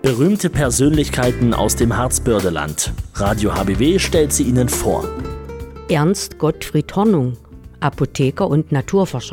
Berühmte Persönlichkeiten aus dem Harzbördeland. Radio HBW stellt sie Ihnen vor. Ernst Gottfried Hornung, Apotheker und Naturforscher.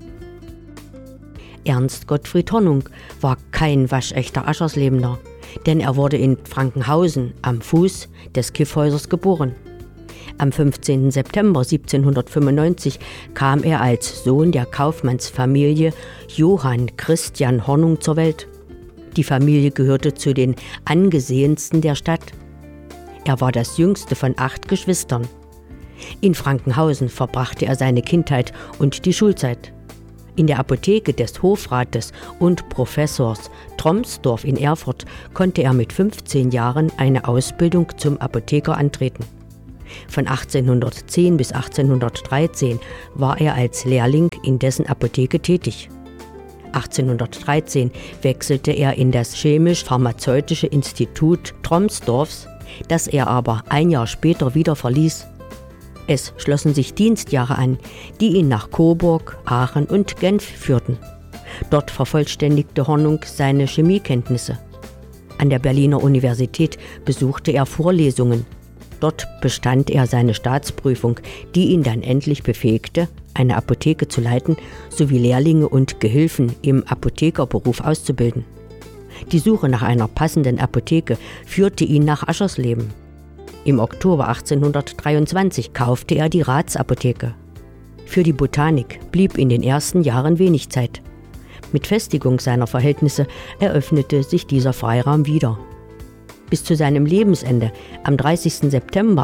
Ernst Gottfried Hornung war kein waschechter Ascherslebender, denn er wurde in Frankenhausen am Fuß des Kyffhäusers geboren. Am 15. September 1795 kam er als Sohn der Kaufmannsfamilie Johann Christian Hornung zur Welt. Die Familie gehörte zu den angesehensten der Stadt. Er war das jüngste von 8 Geschwistern. In Frankenhausen verbrachte er seine Kindheit und die Schulzeit. In der Apotheke des Hofrates und Professors Tromsdorf in Erfurt konnte er mit 15 Jahren eine Ausbildung zum Apotheker antreten. Von 1810 bis 1813 war er als Lehrling in dessen Apotheke tätig. 1813 wechselte er in das Chemisch-Pharmazeutische Institut Tromsdorfs, das er aber ein Jahr später wieder verließ. Es schlossen sich Dienstjahre an, die ihn nach Coburg, Aachen und Genf führten. Dort vervollständigte Hornung seine Chemiekenntnisse. An der Berliner Universität besuchte er Vorlesungen. Dort bestand er seine Staatsprüfung, die ihn dann endlich befähigte, eine Apotheke zu leiten sowie Lehrlinge und Gehilfen im Apothekerberuf auszubilden. Die Suche nach einer passenden Apotheke führte ihn nach Aschersleben. Im Oktober 1823 kaufte er die Ratsapotheke. Für die Botanik blieb in den ersten Jahren wenig Zeit. Mit Festigung seiner Verhältnisse eröffnete sich dieser Freiraum wieder. Bis zu seinem Lebensende am 30. September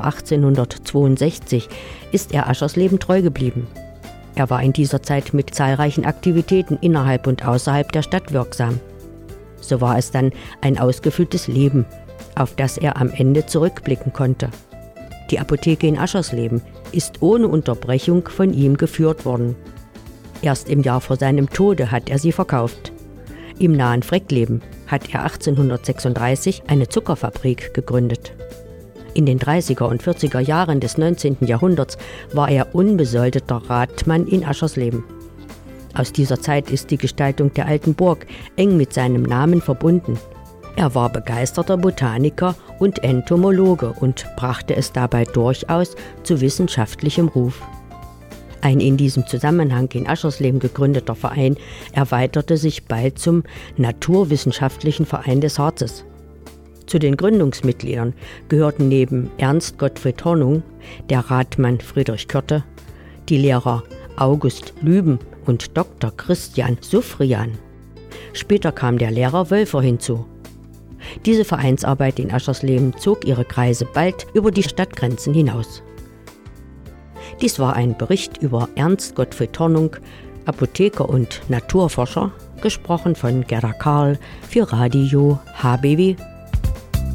1862 ist er Aschersleben treu geblieben. Er war in dieser Zeit mit zahlreichen Aktivitäten innerhalb und außerhalb der Stadt wirksam. So war es dann ein ausgefülltes Leben, auf das er am Ende zurückblicken konnte. Die Apotheke in Aschersleben ist ohne Unterbrechung von ihm geführt worden. Erst im Jahr vor seinem Tode hat er sie verkauft. Im nahen Freckleben hat er 1836 eine Zuckerfabrik gegründet. In den 30er und 40er Jahren des 19. Jahrhunderts war er unbesoldeter Ratmann in Aschersleben. Aus dieser Zeit ist die Gestaltung der alten Burg eng mit seinem Namen verbunden. Er war begeisterter Botaniker und Entomologe und brachte es dabei durchaus zu wissenschaftlichem Ruf. Ein in diesem Zusammenhang in Aschersleben gegründeter Verein erweiterte sich bald zum Naturwissenschaftlichen Verein des Harzes. Zu den Gründungsmitgliedern gehörten neben Ernst Gottfried Hornung der Ratmann Friedrich Körte, die Lehrer August Lüben und Dr. Christian Suffrian. Später kam der Lehrer Wölfer hinzu. Diese Vereinsarbeit in Aschersleben zog ihre Kreise bald über die Stadtgrenzen hinaus. Dies war ein Bericht über Ernst Gottfried Hornung, Apotheker und Naturforscher, gesprochen von Gerda Karl für Radio HBW.